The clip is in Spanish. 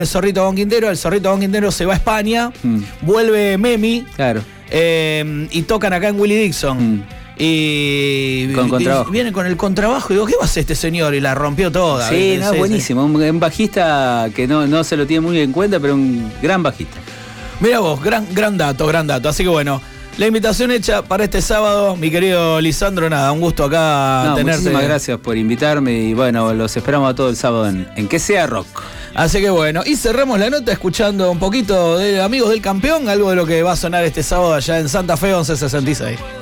el Zorrito Don Quintero se va a España, vuelve Memi, claro, y tocan acá en Willie Dixon. Y con contrabajo. Viene con el contrabajo y digo, ¿qué va a hacer este señor? Y la rompió toda. Sí, no, buenísimo. Sí. Un bajista que no se lo tiene muy en cuenta, pero un gran bajista. Mira vos, gran dato. Así que bueno, la invitación hecha para este sábado, mi querido Lisandro, nada, un gusto acá tenerte. Muchísimas gracias por invitarme y bueno, los esperamos a todo el sábado en Que Sea Rock. Así que bueno, y cerramos la nota escuchando un poquito de Amigos del Campeón, algo de lo que va a sonar este sábado allá en Santa Fe 1166.